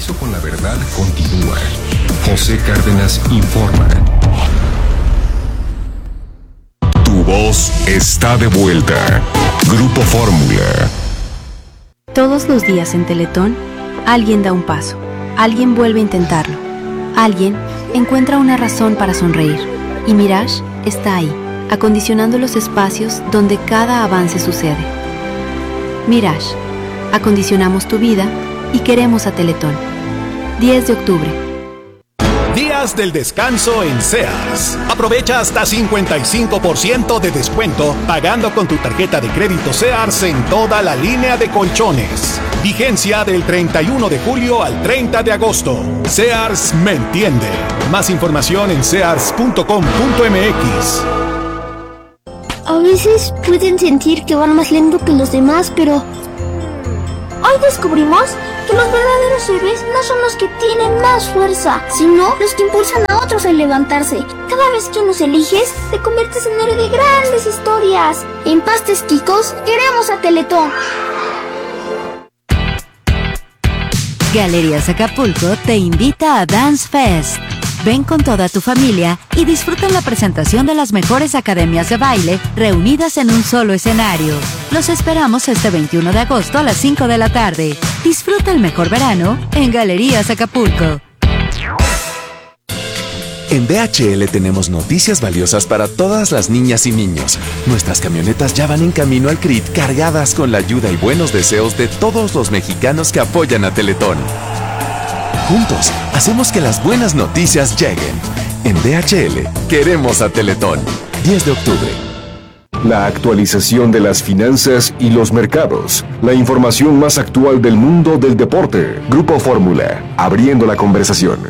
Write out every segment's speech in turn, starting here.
compromiso con la verdad continúa. José Cárdenas informa. Tu voz está de vuelta. Grupo Fórmula. Todos los días en Teletón, alguien da un paso, alguien vuelve a intentarlo, alguien encuentra una razón para sonreír. Y Mirage está ahí, acondicionando los espacios donde cada avance sucede. Mirage, acondicionamos tu vida y queremos a Teletón. 10 de octubre. Días del descanso en Sears. Aprovecha hasta 55% de descuento pagando con tu tarjeta de crédito Sears en toda la línea de colchones. Vigencia del 31 de julio al 30 de agosto. Sears me entiende. Más información en sears.com.mx. A veces pueden sentir que van más lento que los demás, pero hoy descubrimos que los verdaderos héroes no son los que tienen más fuerza, sino los que impulsan a otros a levantarse. Cada vez que nos eliges, te conviertes en héroe de grandes historias. En Pastes Quicos, queremos a Teletón. Galerías Acapulco te invita a Dance Fest. Ven con toda tu familia y disfruta la presentación de las mejores academias de baile reunidas en un solo escenario. Los esperamos este 21 de agosto a las 5 de la tarde. Disfruta el mejor verano en Galerías Acapulco. En DHL tenemos noticias valiosas para todas las niñas y niños. Nuestras camionetas ya van en camino al CRIT cargadas con la ayuda y buenos deseos de todos los mexicanos que apoyan a Teletón. Juntos, hacemos que las buenas noticias lleguen. En DHL, queremos a Teletón. 10 de octubre. La actualización de las finanzas y los mercados. La información más actual del mundo del deporte. Grupo Fórmula, abriendo la conversación.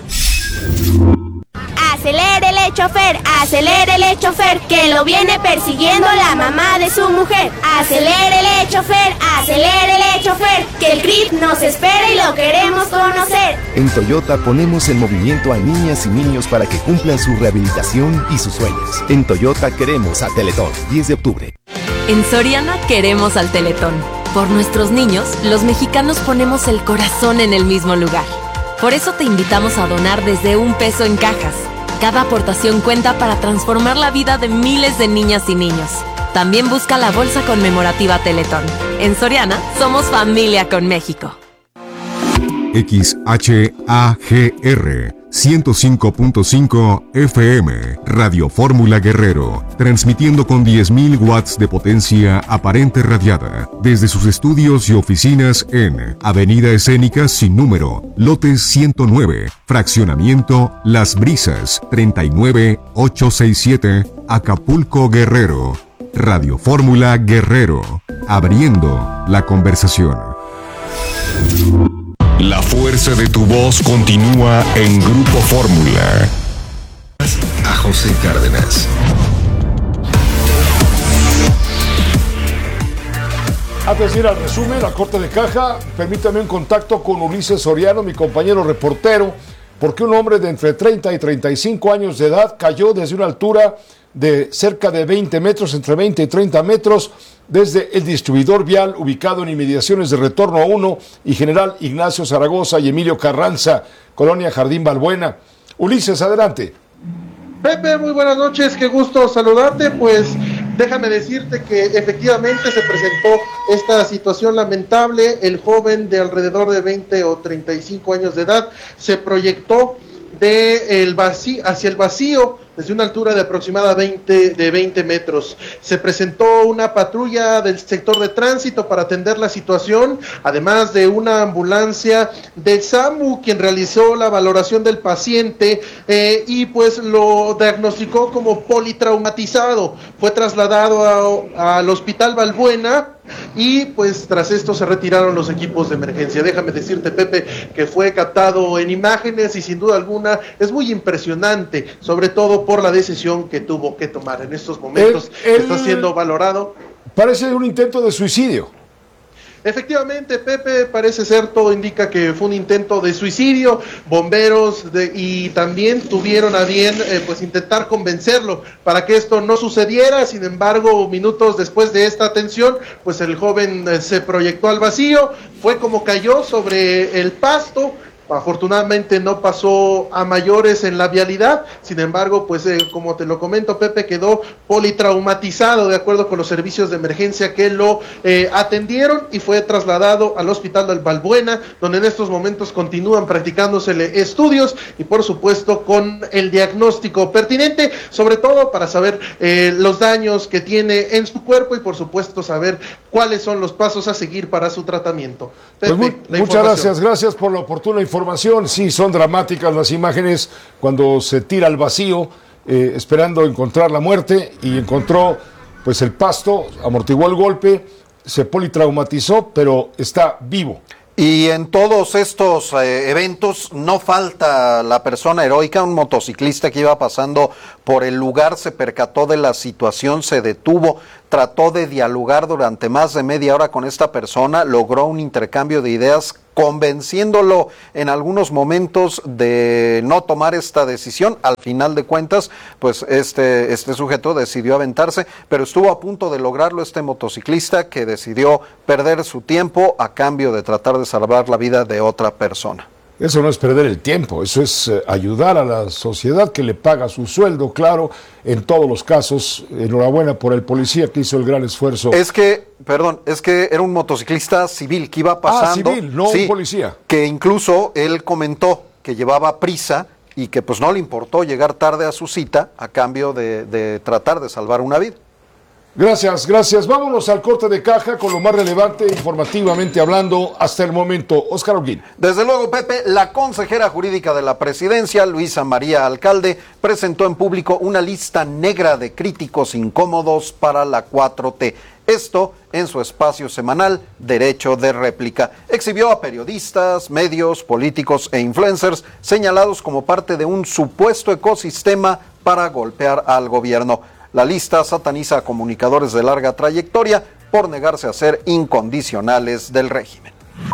Acelérele, chofer, que lo viene persiguiendo la mamá de su mujer. Acelérele, chofer, que el CRIT nos espera y lo queremos conocer. En Toyota ponemos en movimiento a niñas y niños para que cumplan su rehabilitación y sus sueños. En Toyota queremos a Teletón. 10 de octubre. En Soriana queremos al Teletón. Por nuestros niños, los mexicanos ponemos el corazón en el mismo lugar. Por eso te invitamos a donar desde $1 en cajas. Cada aportación cuenta para transformar la vida de miles de niñas y niños. También busca la bolsa conmemorativa Teletón. En Soriana, somos familia con México. XHAGR 105.5 FM, Radio Fórmula Guerrero, transmitiendo con 10.000 watts de potencia aparente radiada, desde sus estudios y oficinas en Avenida Escénica sin número, lote 109, fraccionamiento Las Brisas, 39867, Acapulco, Guerrero. Radio Fórmula Guerrero, abriendo la conversación. La fuerza de tu voz continúa en Grupo Fórmula. A José Cárdenas. Antes de ir al resumen, al corte de caja, permítame un contacto con Ulises Soriano, mi compañero reportero, porque un hombre de entre 30 y 35 años de edad cayó desde una altura de cerca de 20 metros, entre 20 y 30 metros, desde el distribuidor vial ubicado en inmediaciones de Retorno 1 y General Ignacio Zaragoza y Emilio Carranza, Colonia Jardín Balbuena. Ulises, adelante. Pepe, muy buenas noches, qué gusto saludarte. Pues déjame decirte que efectivamente se presentó esta situación lamentable. El joven de alrededor de 20 o 35 años de edad se proyectó hacia el vacío desde una altura de aproximadamente 20 metros. Se presentó una patrulla del sector de tránsito para atender la situación, además de una ambulancia del SAMU, quien realizó la valoración del paciente y pues lo diagnosticó como politraumatizado. Fue trasladado al Hospital Balbuena y pues tras esto se retiraron los equipos de emergencia. Déjame decirte, Pepe, que fue captado en imágenes y sin duda alguna es muy impresionante, sobre todo por la decisión que tuvo que tomar en estos momentos. Está siendo valorado. Parece un intento de suicidio. Efectivamente, Pepe, parece ser, todo indica que fue un intento de suicidio. Bomberos y también tuvieron a bien pues intentar convencerlo para que esto no sucediera. Sin embargo, minutos después de esta atención, pues el joven se proyectó al vacío, fue como cayó sobre el pasto Afortunadamente no pasó a mayores en la vialidad, sin embargo, pues como te lo comento, Pepe, quedó politraumatizado de acuerdo con los servicios de emergencia que lo atendieron y fue trasladado al hospital del Balbuena, donde en estos momentos continúan practicándosele estudios y por supuesto con el diagnóstico pertinente, sobre todo para saber los daños que tiene en su cuerpo y por supuesto saber cuáles son los pasos a seguir para su tratamiento. Pepe, pues muchas gracias por la oportuna información. Sí, son dramáticas las imágenes cuando se tira al vacío esperando encontrar la muerte y encontró pues el pasto, amortiguó el golpe, se politraumatizó, pero está vivo. Y en todos estos eventos no falta la persona heroica. Un motociclista que iba pasando por el lugar se percató de la situación, se detuvo, trató de dialogar durante más de media hora con esta persona, logró un intercambio de ideas, convenciéndolo en algunos momentos de no tomar esta decisión. Al final de cuentas, pues este sujeto decidió aventarse, pero estuvo a punto de lograrlo este motociclista que decidió perder su tiempo a cambio de tratar de salvar la vida de otra persona. Eso no es perder el tiempo, eso es ayudar a la sociedad que le paga su sueldo, claro, en todos los casos. Enhorabuena por el policía que hizo el gran esfuerzo. Es que era un motociclista civil que iba pasando. Civil, no un policía. Que incluso él comentó que llevaba prisa y que pues no le importó llegar tarde a su cita a cambio de tratar de salvar una vida. Gracias. Vámonos al corte de caja con lo más relevante informativamente hablando hasta el momento. Óscar Holguín. Desde luego, Pepe, la consejera jurídica de la presidencia, Luisa María Alcalde, presentó en público una lista negra de críticos incómodos para la 4T. Esto en su espacio semanal Derecho de Réplica. Exhibió a periodistas, medios, políticos e influencers señalados como parte de un supuesto ecosistema para golpear al gobierno. La lista sataniza a comunicadores de larga trayectoria por negarse a ser incondicionales del régimen.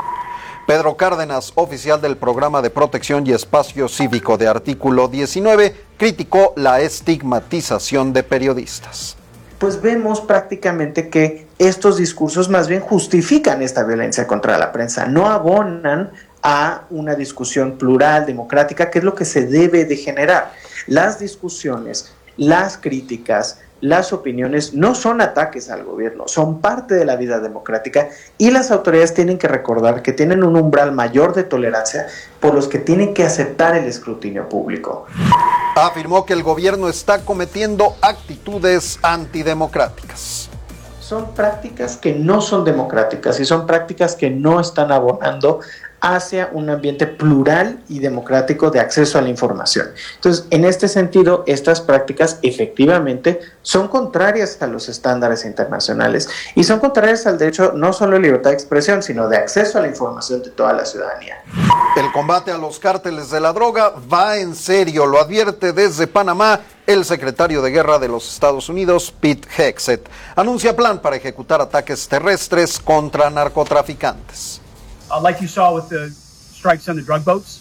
Pedro Cárdenas, oficial del Programa de Protección y Espacio Cívico de Artículo 19, criticó la estigmatización de periodistas. Pues vemos prácticamente que estos discursos más bien justifican esta violencia contra la prensa, no abonan a una discusión plural, democrática, que es lo que se debe de generar. Las discusiones, las críticas, las opiniones no son ataques al gobierno, son parte de la vida democrática y las autoridades tienen que recordar que tienen un umbral mayor de tolerancia por los que tienen que aceptar el escrutinio público. Afirmó que el gobierno está cometiendo actitudes antidemocráticas. Son prácticas que no son democráticas y son prácticas que no están abonando hacia un ambiente plural y democrático de acceso a la información. Entonces, en este sentido, estas prácticas efectivamente son contrarias a los estándares internacionales y son contrarias al derecho no solo de libertad de expresión, sino de acceso a la información de toda la ciudadanía. El combate a los cárteles de la droga va en serio, lo advierte desde Panamá el secretario de Guerra de los Estados Unidos, Pete Hegseth. Anuncia plan para ejecutar ataques terrestres contra narcotraficantes. Like you saw with the strikes on the drug boats,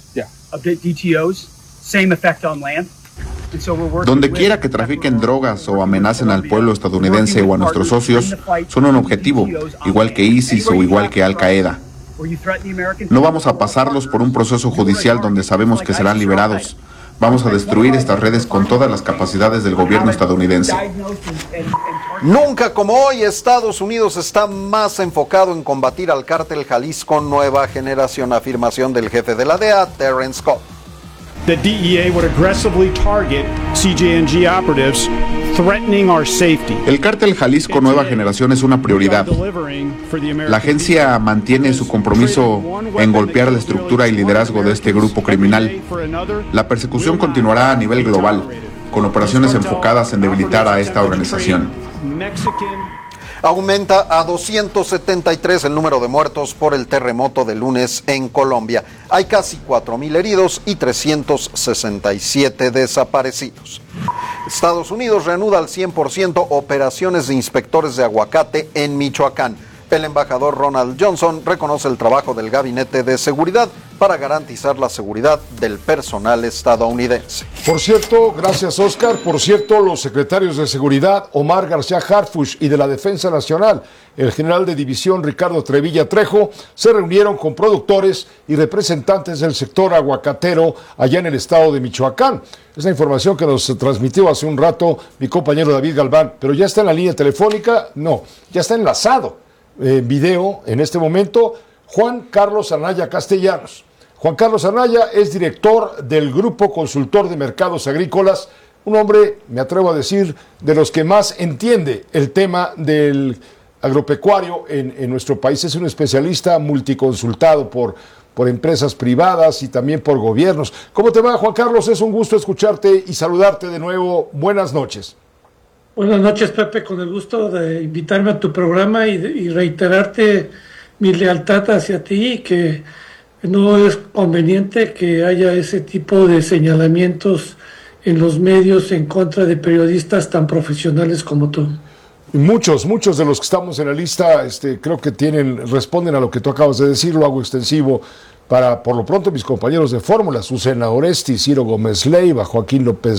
DTOs, same effect on land. Donde quiera que trafiquen drogas o amenacen al pueblo estadounidense o a nuestros socios, son un objetivo, igual que ISIS o igual que Al Qaeda. No vamos a pasarlos por un proceso judicial donde sabemos que serán liberados. Vamos a destruir estas redes con todas las capacidades del gobierno estadounidense. Nunca como hoy, Estados Unidos está más enfocado en combatir al cártel Jalisco Nueva Generación, afirmación del jefe de la DEA, Terrence Scott. The DEA would aggressively target CJNG operatives, threatening our safety. El cártel Jalisco Nueva Generación es una prioridad. La agencia mantiene su compromiso en golpear la estructura y liderazgo de este grupo criminal. La persecución continuará a nivel global, con operaciones enfocadas en debilitar a esta organización. Aumenta a 273 el número de muertos por el terremoto de lunes en Colombia. Hay casi 4,000 heridos y 367 desaparecidos. Estados Unidos reanuda al 100% operaciones de inspectores de aguacate en Michoacán. El embajador Ronald Johnson reconoce el trabajo del Gabinete de Seguridad para garantizar la seguridad del personal estadounidense. Por cierto, gracias Oscar, los secretarios de Seguridad, Omar García Harfuch, y de la Defensa Nacional, el general de división Ricardo Trevilla Trejo, se reunieron con productores y representantes del sector aguacatero allá en el estado de Michoacán. Es la información que nos transmitió hace un rato mi compañero David Galván, pero ya está en la línea telefónica, no, ya está enlazado en video en este momento Juan Carlos Anaya Castellanos. Juan Carlos Anaya es director del Grupo Consultor de Mercados Agrícolas, un hombre, me atrevo a decir, de los que más entiende el tema del agropecuario en nuestro país. Es un especialista multiconsultado por empresas privadas y también por gobiernos. ¿Cómo te va, Juan Carlos? Es un gusto escucharte y saludarte de nuevo. Buenas noches. Buenas noches, Pepe, con el gusto de invitarme a tu programa y reiterarte mi lealtad hacia ti, que no es conveniente que haya ese tipo de señalamientos en los medios en contra de periodistas tan profesionales como tú. Muchos de los que estamos en la lista creo que responden a lo que tú acabas de decir. Lo hago extensivo para, por lo pronto, mis compañeros de fórmula, Susana Oresti, Ciro Gómez Leiva, Joaquín López